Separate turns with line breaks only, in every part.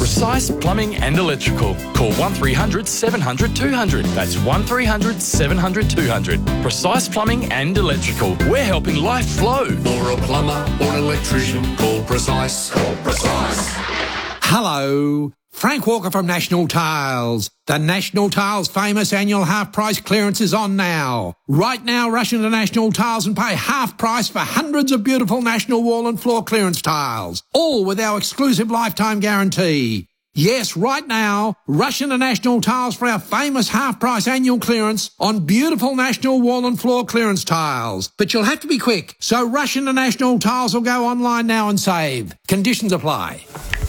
Precise Plumbing and Electrical. Call 1300 700 200. That's 1300 700 200. Precise Plumbing and Electrical. We're helping life flow.
For a plumber or an electrician, call Precise. Call Precise.
Hello, Frank Walker from National Tiles. The National Tiles famous annual half-price clearance is on now. Right now, rush into National Tiles and pay half price for hundreds of beautiful National wall and floor clearance tiles, all with our exclusive lifetime guarantee. Yes, right now, rush into National Tiles for our famous half-price annual clearance on beautiful National wall and floor clearance tiles. But you'll have to be quick, so rush into National Tiles or go online now and save. Conditions apply.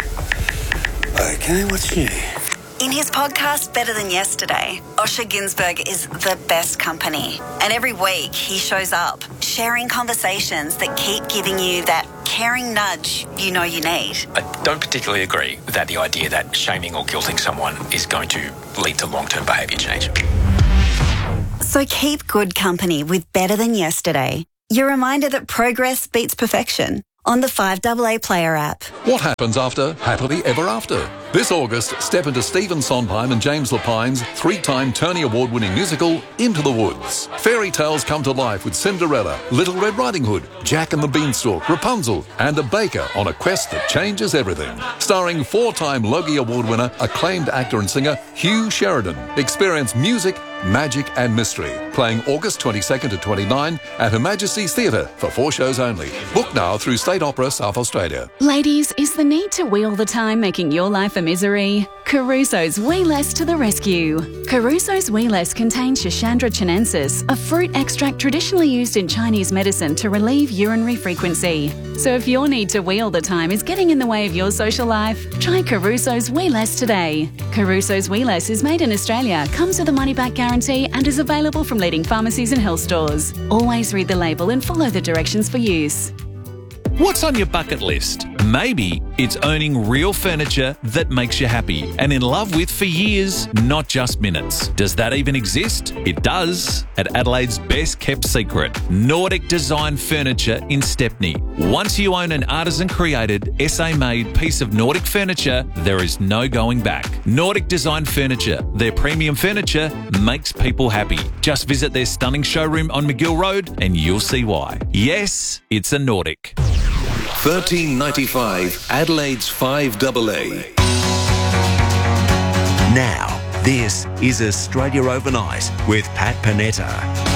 Okay, what's new?
In his podcast, Better Than Yesterday, Osher Ginsberg is the best company. And every week he shows up, sharing conversations that keep giving you that caring nudge you know you need.
I don't particularly agree that the idea that shaming or guilting someone is going to lead to long-term behaviour change.
So keep good company with Better Than Yesterday. Your reminder that progress beats perfection. On the 5AA Player app.
What happens after Happily Ever After? This August, step into Stephen Sondheim and James Lapine's three-time Tony Award-winning musical, Into the Woods. Fairy tales come to life with Cinderella, Little Red Riding Hood, Jack and the Beanstalk, Rapunzel, and a baker on a quest that changes everything. Starring four-time Logie Award winner, acclaimed actor and singer Hugh Sheridan. Experience music, magic and mystery. Playing August 22nd to 29 at Her Majesty's Theatre for 4 shows only. Book now through State Opera South Australia.
Ladies, is the need to wheel the time making your life a misery? Caruso's Wee Less to the rescue. Caruso's Wee Less contains Schisandra chinensis, a fruit extract traditionally used in Chinese medicine to relieve urinary frequency. So if your need to wheel the time is getting in the way of your social life, try Caruso's Wee Less today. Caruso's Wee Less is made in Australia, comes with a money-back guarantee and is available from leading pharmacies and health stores. Always read the label and follow the directions for use.
What's on your bucket list? Maybe it's owning real furniture that makes you happy and in love with for years, not just minutes. Does that even exist? It does, at Adelaide's best kept secret, Nordic Design Furniture in Stepney. Once you own an artisan-created, SA-made piece of Nordic furniture, there is no going back. Nordic Design Furniture, their premium furniture, makes people happy. Just visit their stunning showroom on McGill Road and you'll see why. Yes, it's a Nordic.
$13.95 Adelaide's 5AA.
Now, this is Australia Overnight with Pat Panetta.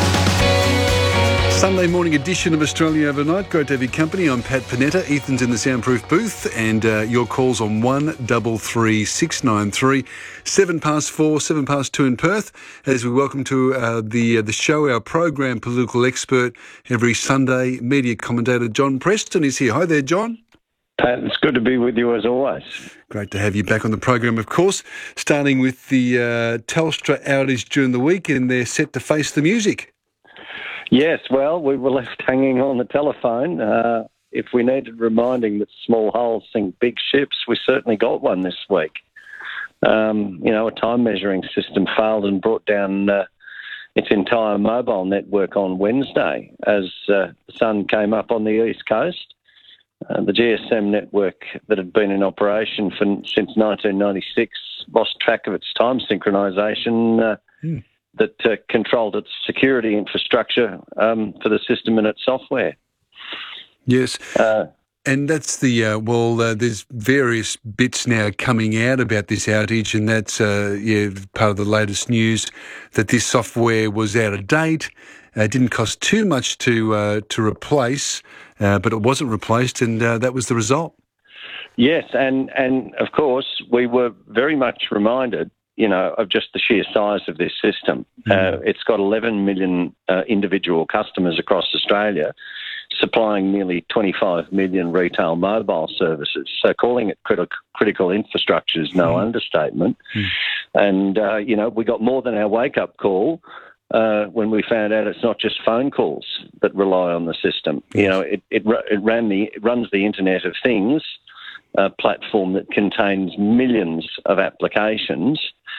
Sunday morning edition of Australia Overnight. Great to have your company. I'm Pat Panetta. Ethan's in the soundproof booth, and your calls on 133 693 7 past 4, 7 past 2 in Perth. As we welcome to the show, our program political expert every Sunday, media commentator John Preston is here. Hi there, John.
Pat, it's good to be with you as always.
Great to have you back on the program, of course. Starting with the Telstra outage during the week, and they're set to face the music.
Yes, well, we were left hanging on the telephone. If we needed reminding that small hulls sink big ships, we certainly got one this week. A time measuring system failed and brought down its entire mobile network on Wednesday as the sun came up on the east coast. The GSM network that had been in operation since 1996 lost track of its time synchronisation that controlled its security infrastructure for the system and its software.
Yes. And that's there's various bits now coming out about this outage, and that's part of the latest news that this software was out of date. It didn't cost too much to replace, but it wasn't replaced, and that was the result.
Yes, and of course we were very much reminded, of just the sheer size of this system. It's got 11 million individual customers across Australia, supplying nearly 25 million retail mobile services. So calling it critical infrastructure is no understatement. And, we got more than our wake-up call when we found out it's not just phone calls that rely on the system. It runs the Internet of Things, a platform that contains millions of applications,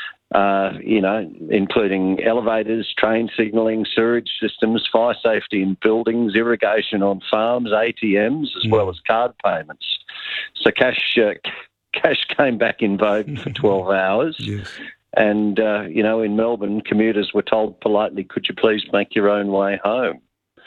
including elevators, train signalling, sewage systems, fire safety in buildings, irrigation on farms, ATMs, as well as card payments. So cash cash came back in vogue for 12 hours.
Yes.
And, in Melbourne, commuters were told politely, could you please make your own way home?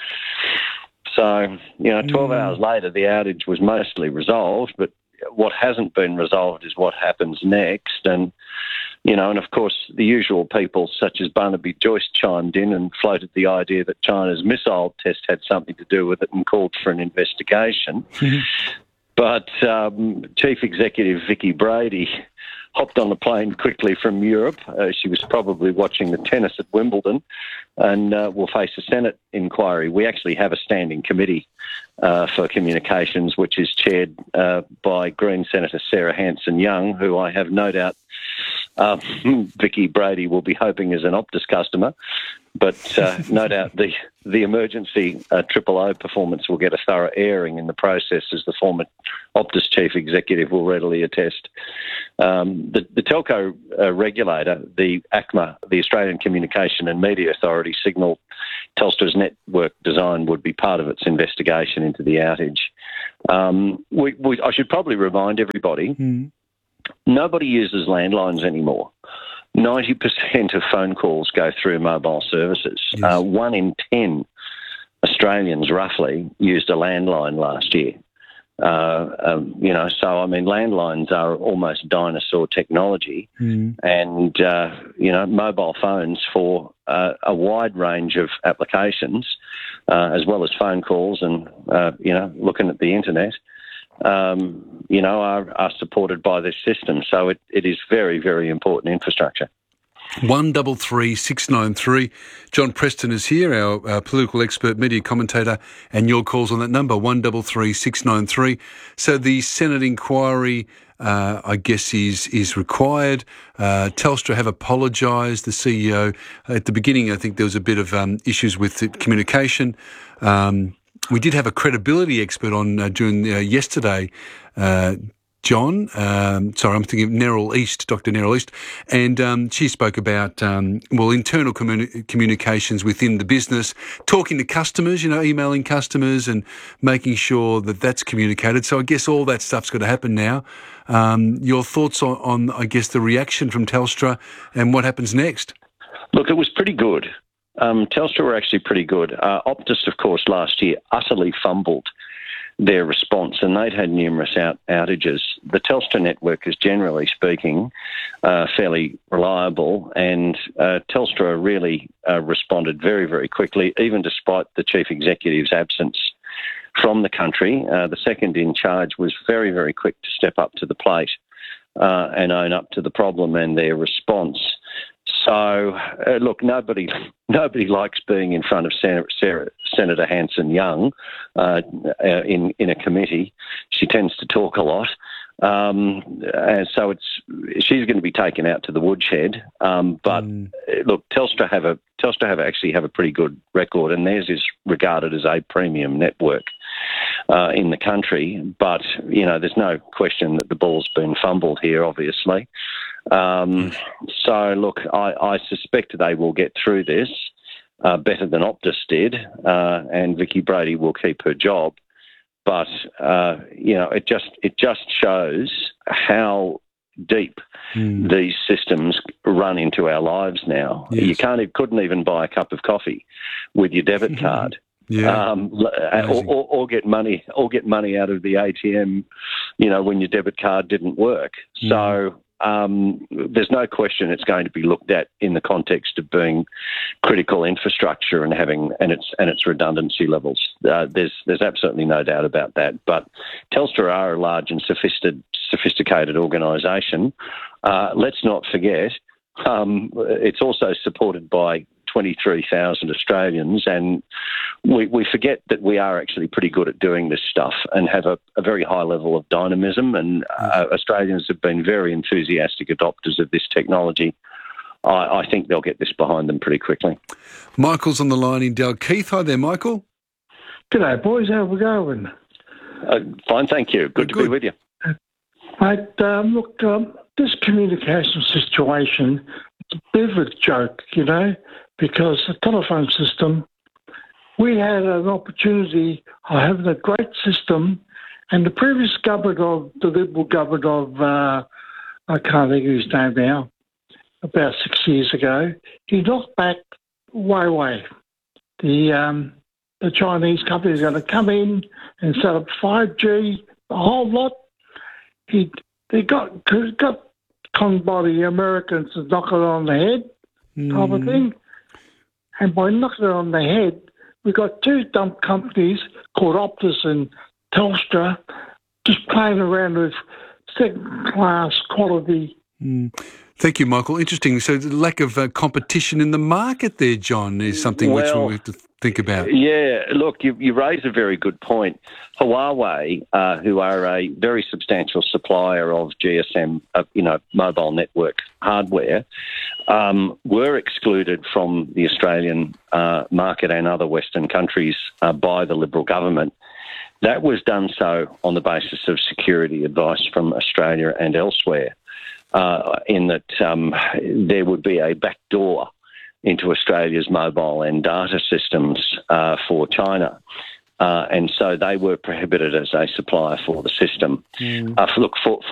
So, 12 hours later, the outage was mostly resolved, but what hasn't been resolved is what happens next. And, and of course, the usual people such as Barnaby Joyce chimed in and floated the idea that China's missile test had something to do with it and called for an investigation. But Chief Executive Vicky Brady hopped on a plane quickly from Europe. She was probably watching the tennis at Wimbledon and will face a Senate inquiry. We actually have a standing committee for communications, which is chaired by Green Senator Sarah Hanson-Young, who I have no doubt Vicky Brady will be hoping is an Optus customer. But no doubt the emergency Triple O performance will get a thorough airing in the process, as the former Optus chief executive will readily attest. The telco regulator, the ACMA, the Australian Communication and Media Authority, signalled Telstra's network design would be part of its investigation into the outage. I should probably remind everybody, nobody uses landlines anymore. 90% of phone calls go through mobile services. Yes. 1 in 10 Australians, roughly, used a landline last year. Landlines are almost dinosaur technology, and mobile phones for a wide range of applications, as well as phone calls and looking at the internet. Are supported by this system. So it is very, very important infrastructure.
133693. John Preston is here, our political expert, media commentator, and your calls on that number, 133693. So the Senate inquiry, I guess, is required. Telstra have apologised. The CEO, at the beginning, I think there was a bit of issues with the communication. We did have a credibility expert on during yesterday, John. I'm thinking of Neril East, Dr. Neril East, and she spoke about internal communications within the business, talking to customers, emailing customers and making sure that that's communicated. So I guess all that stuff's got to happen now. Your thoughts on I guess, the reaction from Telstra and what happens next?
Look, it was pretty good. Telstra were actually pretty good. Optus, of course, last year utterly fumbled their response, and they'd had numerous outages. The Telstra network is, generally speaking, fairly reliable, and Telstra really responded very, very quickly, even despite the chief executive's absence from the country. The second in charge was very, very quick to step up to the plate and own up to the problem and their response. So, look, nobody likes being in front of Senator Hanson-Young in a committee. She tends to talk a lot. And so she's going to be taken out to the woodshed. But look, Telstra actually have a pretty good record, and theirs is regarded as a premium network in the country. But there's no question that the ball's been fumbled here, obviously. So look, I suspect they will get through this better than Optus did, and Vicky Brady will keep her job. But it just shows how deep these systems run into our lives now. Yes. You couldn't even buy a cup of coffee with your debit card. Yeah. Or get money out of the ATM, when your debit card didn't work. So there's no question it's going to be looked at in the context of being critical infrastructure and having its redundancy levels. There's absolutely no doubt about that. But Telstra are a large and sophisticated organisation. Let's not forget, it's also supported by 23,000 Australians, and we forget that we are actually pretty good at doing this stuff and have a very high level of dynamism, and Australians have been very enthusiastic adopters of this technology. I think they'll get this behind them pretty quickly.
Michael's on the line in Dalkeith. Hi there, Michael.
G'day, boys. How we going?
Fine, thank you. Good to be with you.
Mate, look, this communication situation, it's a bit of a joke, because the telephone system, we had an opportunity of having a great system And the previous government of the Liberal government of, I can't think of his name now, about 6 years ago, he knocked back Huawei. The Chinese company is going to come in and set up 5G, a whole lot. They got conned by the Americans to knock it on the head, type of thing. And by knocking it on the head, we got two dumb companies called Optus and Telstra just playing around with second-class quality.
Thank you, Michael. Interesting. So the lack of competition in the market there, John, is something which we have to think about.
Yeah, look, you raise a very good point. Huawei, who are a very substantial supplier of GSM, mobile network hardware, were excluded from the Australian market and other Western countries by the Liberal government. That was done so on the basis of security advice from Australia and elsewhere, in that there would be a backdoor into Australia's mobile and data systems for China. And so they were prohibited as a supplier for the system.